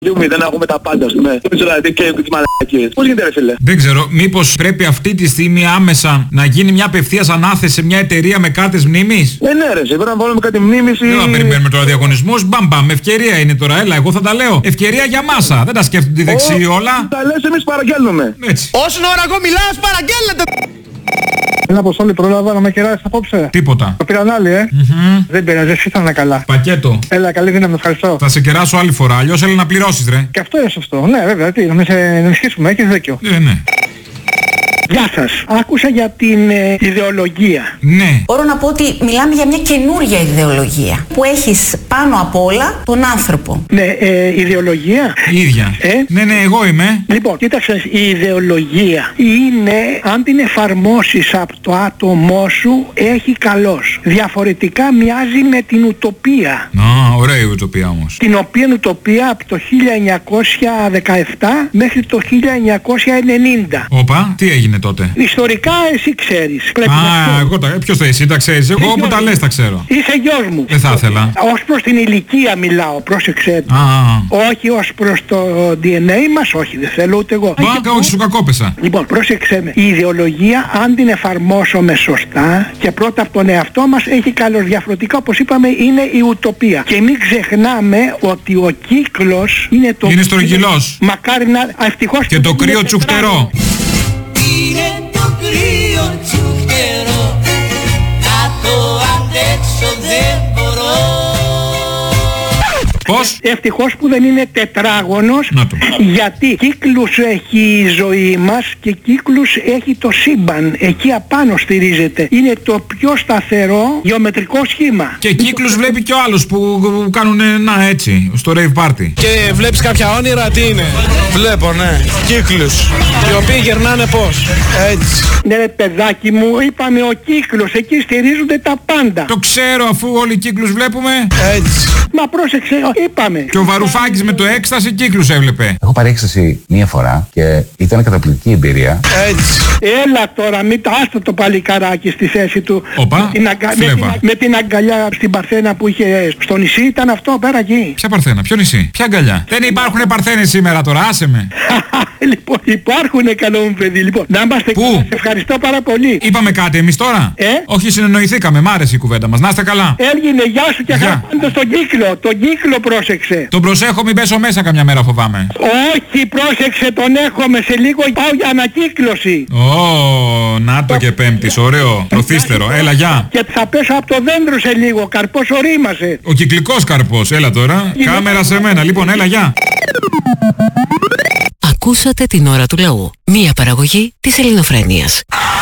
Δεν έχουμε τα πάντα, ας πούμε. Δηλαδή και τις μαλακίες. Πώς γίνεται, ρε φίλε? Δεν ξέρω, μήπως πρέπει αυτή τη στιγμή άμεσα να γίνει μια απευθείας ανάθεση σε μια εταιρεία με κάρτες μνήμης? Ναι, ρε, πρέπει να βάλουμε κάτι μνήμηση. Δεν θα περιμένουμε τώρα διαγωνισμούς. Μπαμπαμ, ευκαιρία είναι τώρα. Έλα, εγώ θα τα λέω. Ευκαιρία για μάσα. Δεν τα σκέφτονται τη δεξί όλα. Τα λες, εμείς παραγγέλνουμε. Έτσι. Όσον ώρα εγώ μιλάω, παραγγέλλετε! Ένα Αποστόλη, πρόλαβα να με κεράσεις απόψε? Τίποτα. Το πήραν άλλοι, Δεν πειράζει, εσύ ήταν καλά. Πακέτο. Έλα, καλή δύναμη, ευχαριστώ. Θα σε κεράσω άλλη φορά, αλλιώς έλα να πληρώσεις, ρε. Και αυτό είναι σωστό. Ναι, βέβαια, τι, να μην σε ενισχύσουμε, έχεις δίκιο. Ναι. Γεια σας. Άκουσα για την ιδεολογία. Ναι. Μπορώ να πω ότι μιλάμε για μια καινούργια ιδεολογία που έχεις πάνω απ' όλα τον άνθρωπο. Ναι, ιδεολογία. Η ίδια. Ναι, εγώ είμαι. Λοιπόν, κοίταξε, η ιδεολογία είναι αν την εφαρμόσεις από το άτομό σου έχει καλός. Διαφορετικά μοιάζει με την ουτοπία. Ωραία η ουτοπία όμως. Την οποία ουτοπία από το 1917 μέχρι το 1990. Όπα, τι έγινε τότε? Ιστορικά εσύ ξέρεις. Ποιος το εσύ τα ξέρεις? Εγώ που τα λες τα ξέρω. Είσαι γιος μου. Δεν θα ήθελα. Ως προς την ηλικία μιλάω, πρόσεξε. Όχι ως προς το DNA μας, όχι, δεν θέλω ούτε εγώ. Όχι, σου κακόπεσα. Λοιπόν, πρόσεξε με. Η ιδεολογία, αν την εφαρμόσουμε σωστά και πρώτα από τον εαυτό μας, έχει καλώς. Διαφορετικά, όπως είπαμε, είναι η ουτοπία. Και μην ξεχνάμε ότι ο κύκλος είναι το... Είναι στρογγυλός. Μακάρι να... ευτυχώς και το κρύο τσουχτερό. Είναι το κρύο τσουχτερό, να το αντέξω δεν μπορώ. Πώς? Ευτυχώς που δεν είναι τετράγωνος, γιατί κύκλους έχει η ζωή μας και κύκλους έχει το σύμπαν. Εκεί απάνω στηρίζεται. Είναι το πιο σταθερό γεωμετρικό σχήμα. Και κύκλους βλέπει και ο άλλος που κάνουν έτσι, στο rave party. Και βλέπεις κάποια όνειρα, τι είναι? Βλέπω, ναι. Κύκλους. Οι οποίοι γερνάνε πώς? Έτσι. Ναι, ρε παιδάκι μου, είπαμε ο κύκλος. Εκεί στηρίζονται τα πάντα. Το ξέρω, αφού όλοι οι κύκλους βλέπουμε. Έτσι. Μα πρόσεξε, είπαμε. Και ο Βαρουφάκης με το έκσταση κύκλους έβλεπε. Έχω πάρει έκσταση μία φορά και ήταν καταπληκτική εμπειρία. Έτσι. Έλα τώρα, μην τα άστα το παλικαράκι στη θέση του. Οπα, με την αγκαλιά στην Παρθένα που είχε στο νησί, ήταν αυτό πέρα εκεί. Ποια Παρθένα, ποιο νησί, ποια αγκαλιά? Δεν υπάρχουν Παρθένες σήμερα τώρα, άσε με. Λοιπόν, υπάρχουνε, καλό μου παιδί. Λοιπόν, να είμαστε καλά. Σε ευχαριστώ πάρα πολύ. Είπαμε κάτι εμείς τώρα? Όχι, συνεννοηθήκαμε, μ' άρεσε η κουβέντα μας. Να είστε καλά. Έγινε, γεια σου και χαρά στον κύκλο. Τον κύκλο πρόσεξε. Τον προσέχω, μην πέσω μέσα καμιά μέρα, φοβάμαι. Όχι, πρόσεξε, τον έχουμε σε λίγο. Πάω για ανακύκλωση. Να το και Πέμπτης, ωραίο. Προθύστερο, έλα, γεια. Και θα πέσω από το δέντρο σε λίγο. Καρπός ορίμασε. Ο κυκλικός καρπός, έλα τώρα. Κάμερα σε μένα, λοιπόν, έλα, γεια. Ακούσατε την ώρα του λαού. Μία παραγωγή της Ελληνοφρένειας.